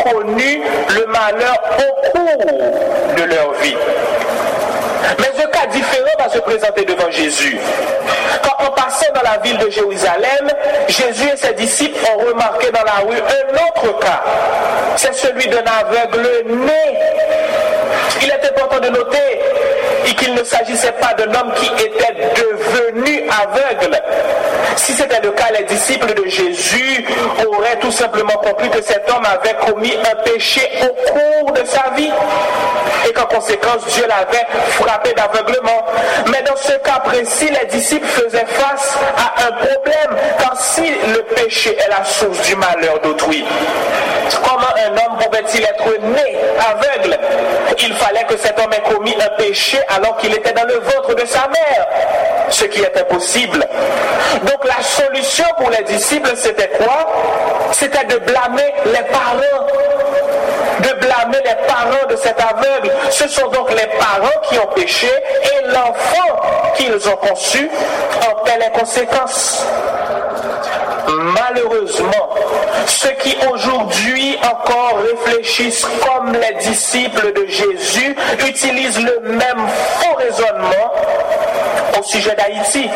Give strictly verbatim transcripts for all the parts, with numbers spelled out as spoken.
connu le malheur au cours de leur vie. Mais un cas différent va se présenter devant Jésus. Quand on passait dans la ville de Jérusalem, Jésus et ses disciples ont remarqué dans la rue un autre cas. C'est celui d'un aveugle né. Il est important de noter qu'il ne s'agissait pas d'un homme qui était devenu aveugle. Si c'était le cas, les disciples de Jésus auraient tout simplement compris que cet homme avait commis un péché au cours de sa vie et qu'en conséquence, Dieu l'avait frappé d'aveuglement. Mais dans ce cas précis, les disciples faisaient face à un problème, car si le péché est la source du malheur d'autrui, comment un homme pouvait-il être né aveugle? Il fallait que cet homme ait commis un péché alors qu'il était dans le ventre de sa mère, ce qui est impossible. Donc la solution pour les disciples, c'était quoi? C'était de blâmer les parents. De blâmer les parents de cet aveugle. Ce sont donc les parents qui ont péché et l'enfant qu'ils ont conçu en paie les conséquences. Malheureusement, ceux qui aujourd'hui encore réfléchissent comme les disciples de Jésus utilisent le même faux raisonnement au sujet d'Haïti.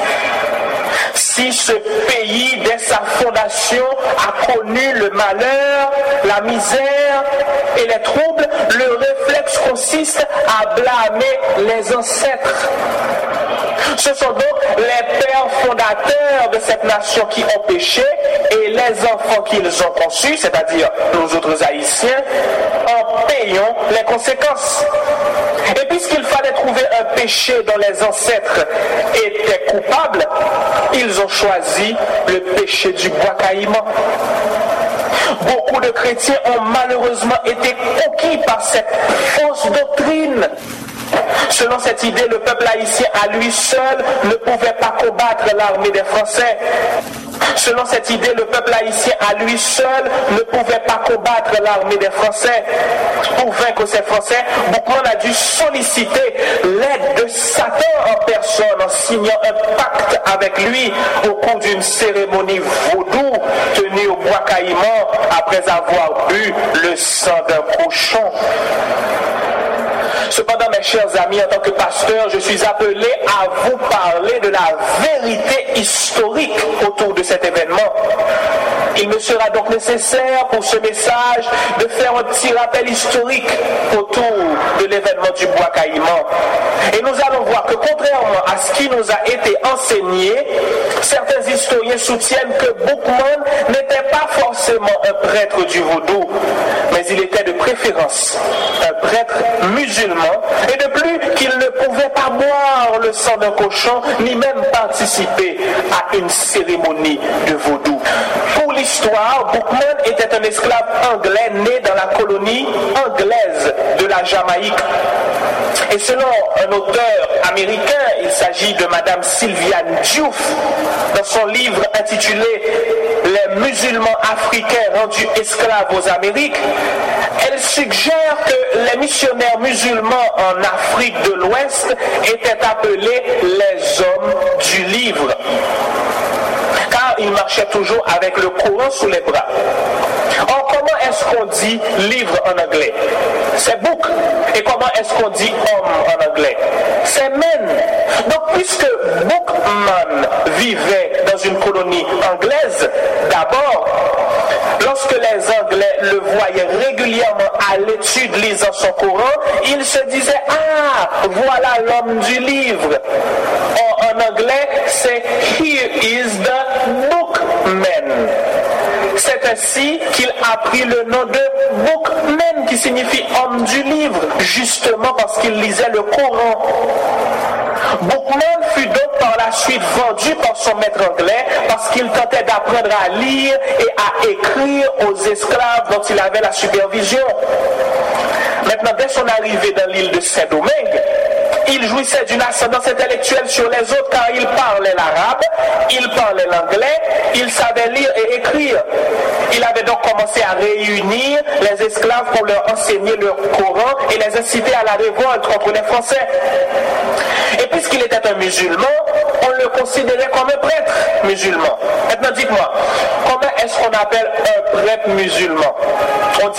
Si ce pays, dès sa fondation, a connu le malheur, la misère et les troubles, le réflexe consiste à blâmer les ancêtres. Ce sont donc les pères fondateurs de cette nation qui ont péché et les enfants qu'ils ont conçus, c'est-à-dire nous autres Haïtiens, en payons les conséquences. Et puisqu'il fallait trouver un péché dont les ancêtres étaient coupables, ils ont choisi le péché du bois caïman. Beaucoup de chrétiens ont malheureusement été conquis par cette fausse doctrine. Selon cette idée, le peuple haïtien à lui seul ne pouvait pas combattre l'armée des Français. Selon cette idée, le peuple haïtien à lui seul ne pouvait pas combattre l'armée des Français. Pour vaincre ces Français, Boukman a dû solliciter l'aide de Satan en personne en signant un pacte avec lui au cours d'une cérémonie vaudou tenue au bois caïman après avoir bu le sang d'un cochon. Cependant, mes chers amis, en tant que pasteur, je suis appelé à vous parler de la vérité historique autour de cet événement. Il me sera donc nécessaire pour ce message de faire un petit rappel historique autour de l'événement du bois caïman. Et nous allons voir que contrairement à ce qui nous a été enseigné, certains historiens soutiennent que Boukman n'était pas forcément un prêtre du vaudou, mais il était de préférence un prêtre musulman, et de plus qu'il ne pouvait pas boire le sang d'un cochon, ni même participer à une cérémonie de vaudou. Pour l'histoire, Boukman était un esclave anglais né dans la colonie anglaise de la Jamaïque. Et selon un auteur américain, il s'agit de Madame Sylviane Diouf, dans son livre intitulé « Les musulmans africains rendus esclaves aux Amériques », elle suggère que les missionnaires musulmans en Afrique de l'Ouest étaient appelés les hommes du livre, car ils marchaient toujours avec le Coran sous les bras. Or, comment est-ce qu'on dit livre en anglais? C'est book. Et comment est-ce qu'on dit homme en anglais? C'est men. Donc, puisque Boukman vivait dans une colonie anglaise, d'abord, lorsque les Anglais le voyaient régulièrement à l'étude lisant son Coran, ils se disaient « Ah, voilà l'homme du livre ». Or, en anglais, c'est « Here is the bookman ». C'est ainsi qu'il a pris le nom de Bookman, qui signifie homme du livre, justement parce qu'il lisait le Coran. Boukman fut donc par la suite vendu par son maître anglais parce qu'il tentait d'apprendre à lire et à écrire aux esclaves dont il avait la supervision. Maintenant, dès son arrivée dans l'île de Saint-Domingue, il jouissait d'une ascendance intellectuelle sur les autres car il parlait l'arabe, il parlait l'anglais, il savait lire et écrire. Il avait donc commencé à réunir les esclaves pour leur enseigner le Coran et les inciter à la révolte contre les Français. Et puisqu'il était un musulman, on le considérait comme un prêtre musulman. Maintenant, dites-moi, comment est-ce qu'on appelle un prêtre musulman? On dit